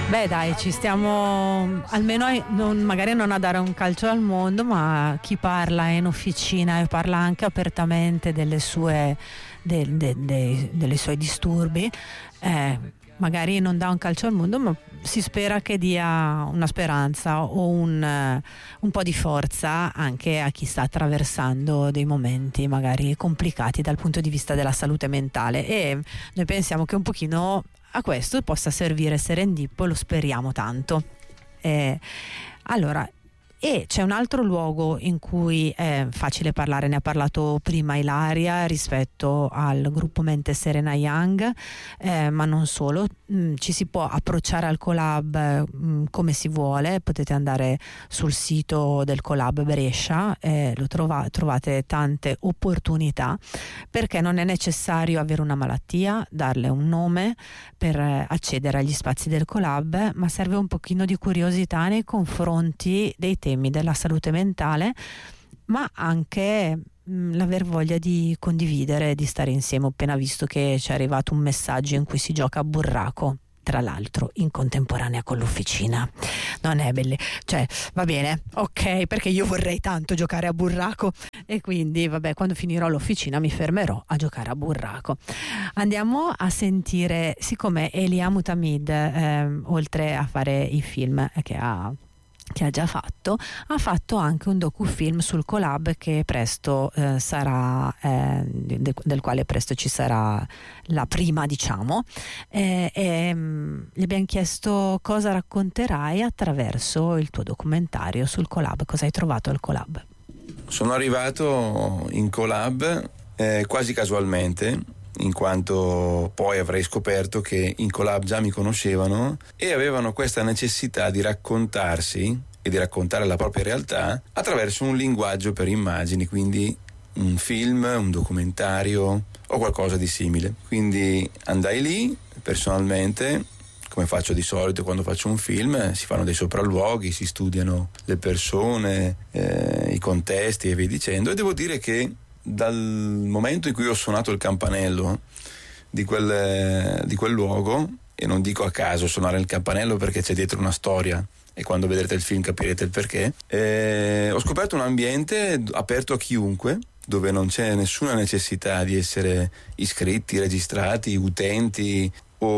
Beh dai, ci stiamo almeno magari non a dare un calcio al mondo, ma chi parla in officina e parla anche apertamente delle sue dei suoi disturbi, magari non dà un calcio al mondo, ma si spera che dia una speranza o un po' di forza anche a chi sta attraversando dei momenti magari complicati dal punto di vista della salute mentale, e noi pensiamo che un pochino a questo possa servire Serendippo, lo speriamo tanto. Allora, e c'è un altro luogo in cui è facile parlare, ne ha parlato prima Ilaria rispetto al gruppo Mente Serena Young, ma non solo, ci si può approcciare al collab come si vuole, potete andare sul sito del collab Brescia, trovate tante opportunità, perché non è necessario avere una malattia, darle un nome per accedere agli spazi del collab, ma serve un pochino di curiosità nei confronti dei temi della salute mentale, ma anche l'aver voglia di condividere, di stare insieme. Ho appena visto che ci è arrivato un messaggio in cui si gioca a burraco, tra l'altro in contemporanea con l'officina. Non è belle, cioè va bene, ok, perché io vorrei tanto giocare a burraco, e quindi vabbè, quando finirò l'officina mi fermerò a giocare a burraco. Andiamo a sentire, siccome Elia Mutamid oltre a fare i film che ha già fatto, ha fatto anche un docufilm sul collab che presto sarà del quale presto ci sarà la prima, diciamo, gli abbiamo chiesto cosa racconterai attraverso il tuo documentario sul collab, cosa hai trovato al collab. Sono arrivato in collab quasi casualmente, in quanto poi avrei scoperto che in collab già mi conoscevano e avevano questa necessità di raccontarsi e di raccontare la propria realtà attraverso un linguaggio per immagini, quindi un film, un documentario o qualcosa di simile. Quindi andai lì personalmente, come faccio di solito quando faccio un film, si fanno dei sopralluoghi, si studiano le persone, i contesti e via dicendo, e devo dire che dal momento in cui ho suonato il campanello di quel luogo, e non dico a caso suonare il campanello perché c'è dietro una storia e quando vedrete il film capirete il perché, ho scoperto un ambiente aperto a chiunque, dove non c'è nessuna necessità di essere iscritti, registrati, utenti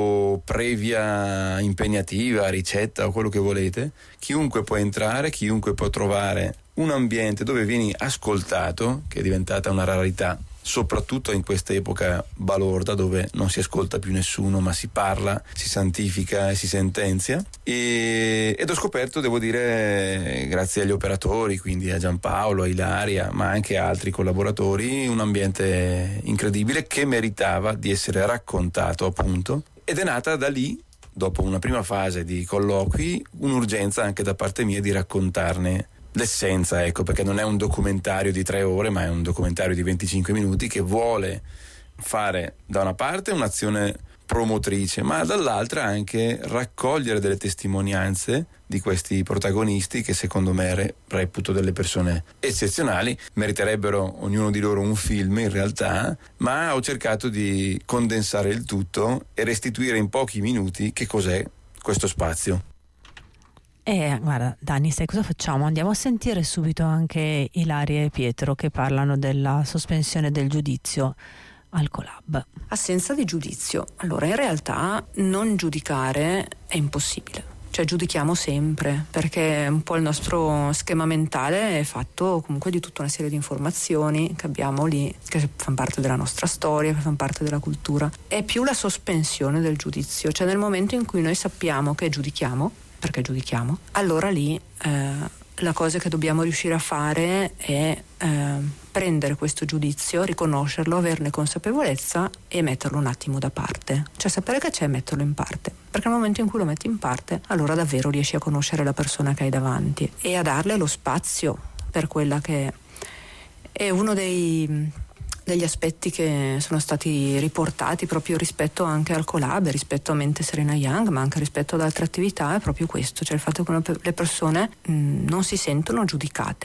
o previa impegnativa, ricetta o quello che volete. Chiunque può entrare, chiunque può trovare un ambiente dove vieni ascoltato, che è diventata una rarità, soprattutto in questa epoca balorda dove non si ascolta più nessuno, ma si parla, si santifica e si sentenzia. Ed ho scoperto, devo dire, grazie agli operatori, quindi a Giampaolo, a Ilaria, ma anche a altri collaboratori, un ambiente incredibile che meritava di essere raccontato, appunto. Ed è nata da lì, dopo una prima fase di colloqui, un'urgenza anche da parte mia di raccontarne l'essenza, ecco, perché non è un documentario di 3 ore, ma è un documentario di 25 minuti che vuole fare da una parte un'azione promotrice, ma dall'altra anche raccogliere delle testimonianze di questi protagonisti che secondo me reputo delle persone eccezionali, meriterebbero ognuno di loro un film in realtà, ma ho cercato di condensare il tutto e restituire in pochi minuti che cos'è questo spazio. Guarda Dani, sai cosa facciamo? Andiamo a sentire subito anche Ilaria e Pietro che parlano della sospensione del giudizio al collab. Assenza di giudizio. Allora, in realtà non giudicare è impossibile. Cioè giudichiamo sempre, perché un po' il nostro schema mentale è fatto comunque di tutta una serie di informazioni che abbiamo lì, che fanno parte della nostra storia, che fanno parte della cultura. È più la sospensione del giudizio, cioè nel momento in cui noi sappiamo che giudichiamo, perché giudichiamo, allora lì la cosa che dobbiamo riuscire a fare è prendere questo giudizio, riconoscerlo, averne consapevolezza e metterlo un attimo da parte, cioè sapere che c'è e metterlo in parte, perché nel momento in cui lo metti in parte allora davvero riesci a conoscere la persona che hai davanti e a darle lo spazio per quella che è uno degli aspetti che sono stati riportati proprio rispetto anche al collab, rispetto a Mente Serena Young, ma anche rispetto ad altre attività, è proprio questo, cioè il fatto che le persone non si sentono giudicate,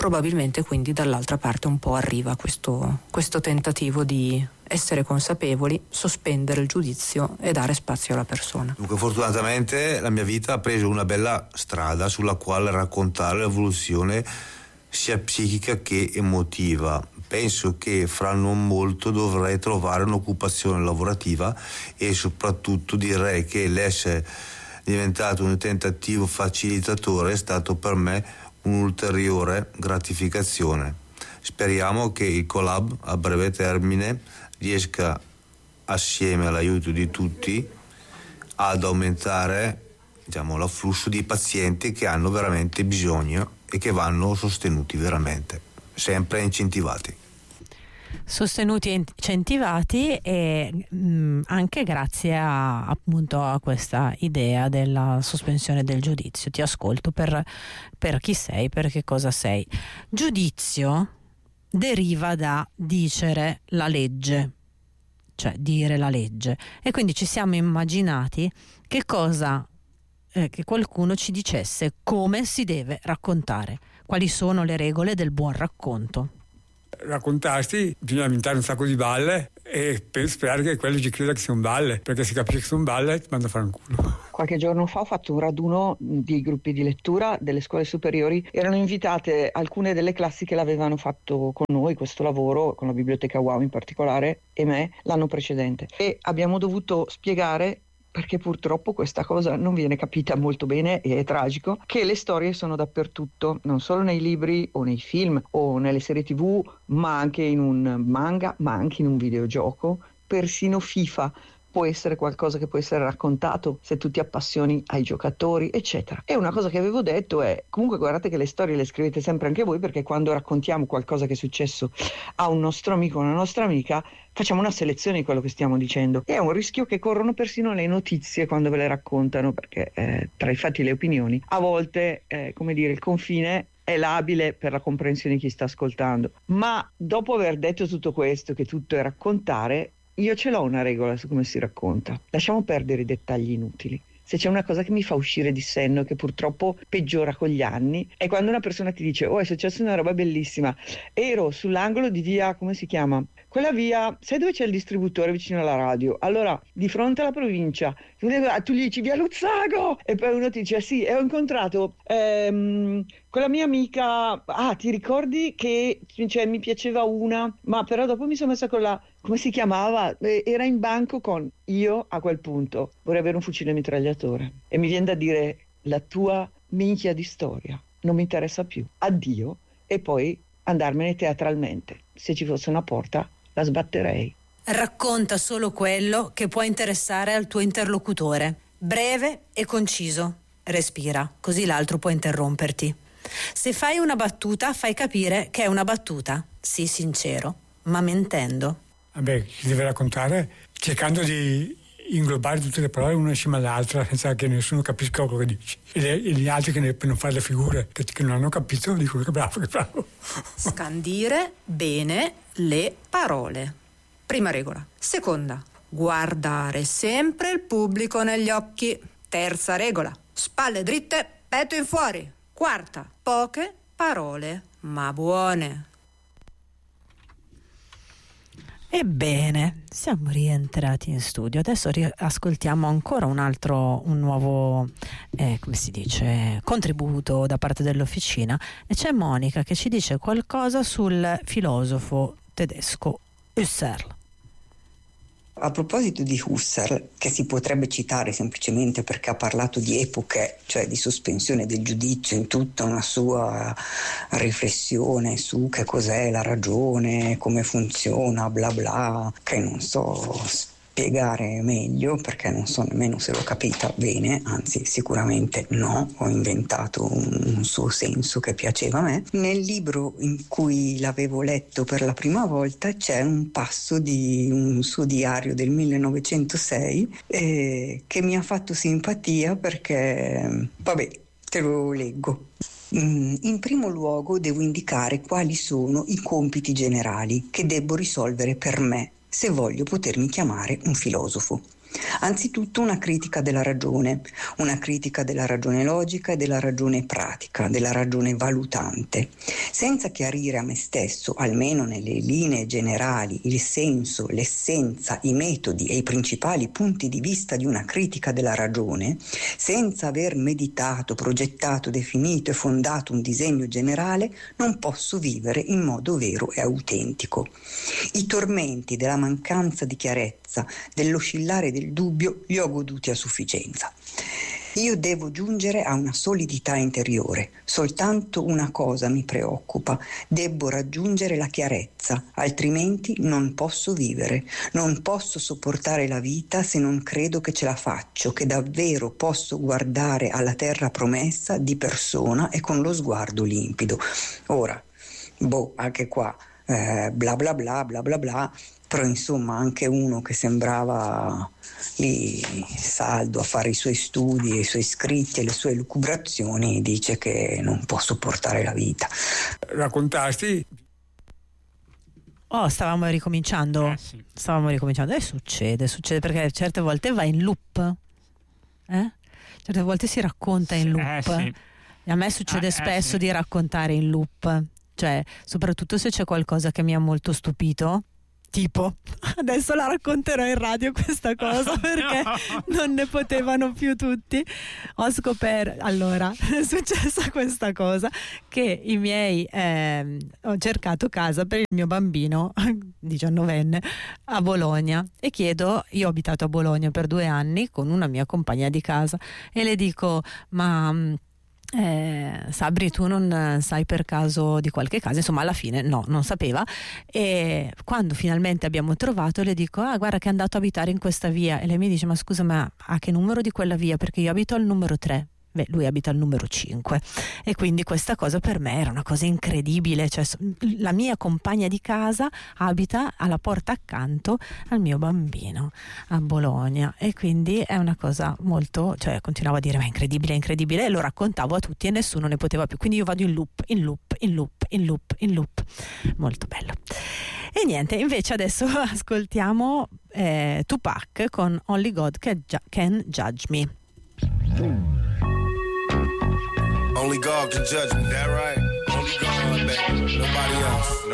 Probabilmente quindi dall'altra parte un po' arriva questo tentativo di essere consapevoli, sospendere il giudizio e dare spazio alla persona. Dunque, fortunatamente la mia vita ha preso una bella strada sulla quale raccontare l'evoluzione sia psichica che emotiva. Penso che fra non molto dovrei trovare un'occupazione lavorativa e soprattutto direi che l'essere diventato un tentativo facilitatore è stato per me un'ulteriore gratificazione. Speriamo che il collab a breve termine riesca, assieme all'aiuto di tutti, ad aumentare, l'afflusso di pazienti che hanno veramente bisogno e che vanno sostenuti veramente, sempre incentivati. Sostenuti e incentivati, e anche grazie appunto a questa idea della sospensione del giudizio. Ti ascolto per chi sei, per che cosa sei. Giudizio deriva da dicere la legge, cioè dire la legge, e quindi ci siamo immaginati che qualcuno ci dicesse come si deve raccontare, quali sono le regole del buon racconto. Raccontarsi bisogna inventare un sacco di balle e per sperare che quello ci creda che siano balle, perché se capisce che sono balle ti manda a fare un culo. Qualche giorno fa ho fatto un raduno di gruppi di lettura delle scuole superiori. Erano invitate alcune delle classi che l'avevano fatto con noi, questo lavoro, con la biblioteca Wow in particolare, e me, l'anno precedente. E abbiamo dovuto spiegare, perché purtroppo questa cosa non viene capita molto bene e è tragico, che le storie sono dappertutto, non solo nei libri o nei film o nelle serie TV, ma anche in un manga, ma anche in un videogioco. Persino FIFA può essere qualcosa che può essere raccontato se tu ti appassioni ai giocatori, eccetera. E una cosa che avevo detto è: comunque guardate che le storie le scrivete sempre anche voi, perché quando raccontiamo qualcosa che è successo a un nostro amico o una nostra amica facciamo una selezione di quello che stiamo dicendo. E è un rischio che corrono persino le notizie quando ve le raccontano, perché tra i fatti e le opinioni a volte il confine è labile per la comprensione di chi sta ascoltando. Ma dopo aver detto tutto questo, che tutto è raccontare, io ce l'ho una regola su come si racconta. Lasciamo perdere i dettagli inutili. Se c'è una cosa che mi fa uscire di senno, che purtroppo peggiora con gli anni, è quando una persona ti dice: oh, è successa una roba bellissima, ero sull'angolo di via, come si chiama? Quella via, sai dove c'è il distributore vicino alla radio? Allora, di fronte alla provincia, tu gli dici via Luzzago, e poi uno ti dice: sì, ho incontrato con la mia amica, ti ricordi che mi piaceva una, ma però dopo mi sono messa con la, come si chiamava? Era in banco con, io a quel punto vorrei avere un fucile mitragliatore e mi viene da dire: la tua minchia di storia non mi interessa più, addio, e poi andarmene teatralmente. Se ci fosse una porta la sbatterei. Racconta solo quello che può interessare al tuo interlocutore, breve e conciso. Respira, così l'altro può interromperti. Se fai una battuta, fai capire che è una battuta. Sii sincero, ma mentendo. Vabbè, si deve raccontare cercando di inglobare tutte le parole una insieme all'altra senza che nessuno capisca quello che dici. E gli altri per non fare le figure che non hanno capito dicono che bravo, che bravo. Scandire bene le parole. Prima regola. Seconda, guardare sempre il pubblico negli occhi. Terza regola, spalle dritte, petto in fuori. Quarta, poche parole, ma buone. Ebbene, siamo rientrati in studio. Adesso ascoltiamo ancora un nuovo, come si dice, contributo da parte dell'officina, e c'è Monica che ci dice qualcosa sul filosofo tedesco Husserl. A proposito di Husserl, che si potrebbe citare semplicemente perché ha parlato di epoche, cioè di sospensione del giudizio in tutta una sua riflessione su che cos'è la ragione, come funziona, bla bla, che non so spiegare meglio perché non so nemmeno se l'ho capita bene, anzi sicuramente no, ho inventato un suo senso che piaceva a me. Nel libro in cui l'avevo letto per la prima volta c'è un passo di un suo diario del 1906 che mi ha fatto simpatia perché, vabbè, te lo leggo. In primo luogo devo indicare quali sono i compiti generali che debbo risolvere per me se voglio potermi chiamare un filosofo. Anzitutto una critica della ragione logica e della ragione pratica, della ragione valutante. Senza chiarire a me stesso, almeno nelle linee generali, il senso, l'essenza, i metodi e i principali punti di vista di una critica della ragione, senza aver meditato, progettato, definito e fondato un disegno generale, non posso vivere in modo vero e autentico. I tormenti della mancanza di chiarezza, dell'oscillare del dubbio, li ho goduti a sufficienza. Io devo giungere a una solidità interiore. Soltanto una cosa mi preoccupa: debbo raggiungere la chiarezza, altrimenti non posso vivere. Non posso sopportare la vita se non credo che ce la faccio, che davvero posso guardare alla terra promessa di persona e con lo sguardo limpido. Ora, anche qua bla bla bla bla bla bla, però insomma anche uno che sembrava lì saldo a fare i suoi studi, i suoi scritti e le sue lucubrazioni dice che non può sopportare la vita. Raccontasti? Stavamo ricominciando. Sì. E succede perché certe volte va in loop. Certe volte si racconta in loop. Sì. E a me succede spesso di raccontare in loop, cioè soprattutto se c'è qualcosa che mi ha molto stupito. Tipo, adesso la racconterò in radio questa cosa perché non ne potevano più tutti. Ho scoperto, allora, è successa questa cosa che i miei ho cercato casa per il mio bambino 19enne a Bologna e chiedo, io ho abitato a Bologna per 2 anni con una mia compagna di casa e le dico, ma Sabri, tu non sai per caso di qualche casa? Insomma, alla fine no, non sapeva, e quando finalmente abbiamo trovato le dico, guarda che è andato a abitare in questa via, e lei mi dice, ma scusa, ma a che numero di quella via? Perché io abito al numero 3. Beh, lui abita al numero 5 e quindi questa cosa per me era una cosa incredibile, cioè la mia compagna di casa abita alla porta accanto al mio bambino a Bologna e quindi è una cosa molto, cioè continuavo a dire ma è incredibile e lo raccontavo a tutti e nessuno ne poteva più, quindi io vado in loop, molto bello. E niente, invece adesso ascoltiamo Tupac con Only God Can Judge Me. Only God can judge me, that right? Only God, baby, nobody else.